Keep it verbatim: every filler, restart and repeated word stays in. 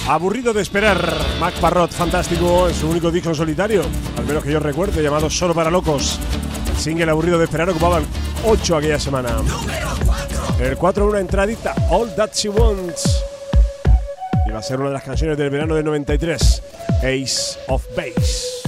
Aburrido de esperar, Mac Parrot, fantástico, en su único disco en solitario, al menos que yo recuerde, llamado Solo para Locos. El single Aburrido de esperar ocupaba el ocho aquella semana. El cuatro, una entradita, All That She Wants. Y va a ser una de las canciones del verano del noventa y tres, Ace of Base.